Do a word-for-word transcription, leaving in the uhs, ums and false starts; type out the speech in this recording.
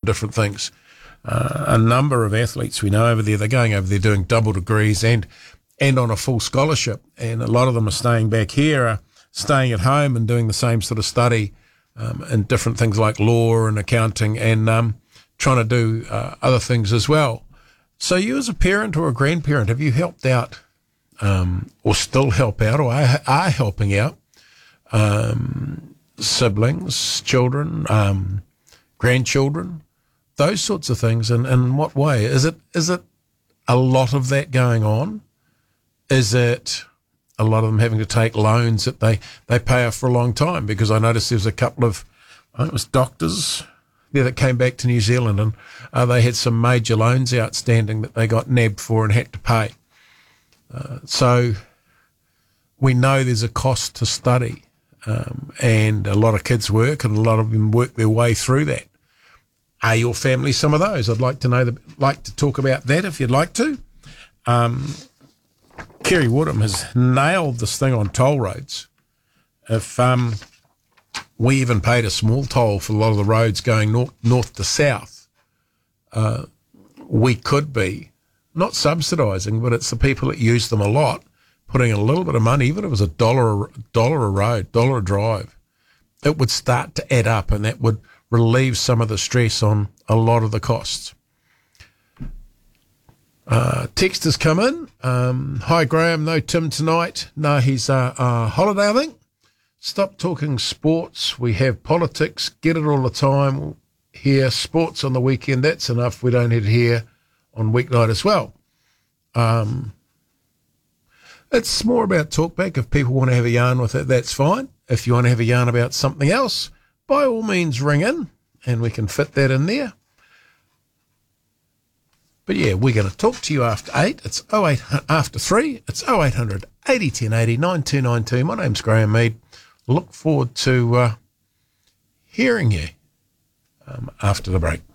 different things. Uh, a number of athletes we know over there, they're going over there doing double degrees and and on a full scholarship, and a lot of them are staying back here, are staying at home and doing the same sort of study um, in different things like law and accounting, and um, trying to do uh, other things as well. So you as a parent or a grandparent, have you helped out um, or still help out or are, are helping out um, siblings, children, um, grandchildren, those sorts of things? And in what way? Is it is it a lot of that going on? Is it a lot of them having to take loans that they, they pay off for a long time? Because I noticed there was a couple of, I think it was doctors there that came back to New Zealand, and uh, they had some major loans outstanding that they got nabbed for and had to pay. Uh, so we know there's a cost to study, um, and a lot of kids work, and a lot of them work their way through that. Are your family some of those? I'd like to know, the, like to talk about that if you'd like to. Um, Kerry Woodham has nailed this thing on toll roads. If um, we even paid a small toll for a lot of the roads going north, north to south, uh, we could be not subsidising, but it's the people that use them a lot, putting in a little bit of money, even if it was a dollar, a dollar a road, dollar a drive, it would start to add up, and that would relieve some of the stress on a lot of the costs. Uh, text has come in. Um, Hi, Graham. No Tim tonight. No, he's uh, uh, holiday, I think. Stop talking sports. We have politics. Get it all the time. Here, sports on the weekend. That's enough. We don't need it here on weeknight as well. Um, it's more about talkback. If people want to have a yarn with it, that's fine. If you want to have a yarn about something else, by all means ring in and we can fit that in there. But yeah, we're going to talk to you after eight. It's oh eight after three. It's oh eight hundred eighty ten eighty nine two nine two. My name's Graham Mead. Look forward to uh, hearing you um, after the break.